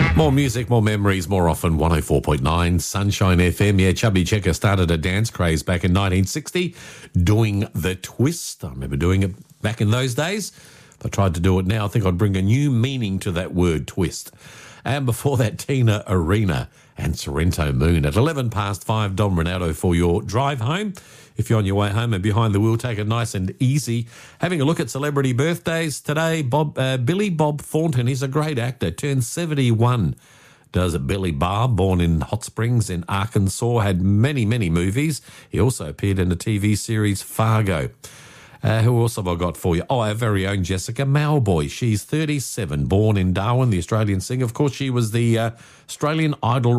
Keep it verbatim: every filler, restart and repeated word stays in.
More music, more memories, more often. one oh four point nine Sunshine F M. Yeah, Chubby Checker started a dance craze back in nineteen sixty doing the twist. I remember doing it back in those days. If I tried to do it now, I think I'd bring a new meaning to that word twist. And before that, Tina Arena and Sorrento Moon. At eleven past five, Dom Ronaldo for your drive home. If you're on your way home and behind the wheel, take it nice and easy. Having a look at celebrity birthdays today, Bob uh, Billy Bob Thornton, he's a great actor, turned seventy-one. Does Billy Barr, born in Hot Springs in Arkansas, had many, many movies. He also appeared in the T V series Fargo. Uh, who else have I got for you? Oh, our very own Jessica Mauboy. She's thirty-seven, born in Darwin, the Australian singer. Of course, she was the uh, Australian Idol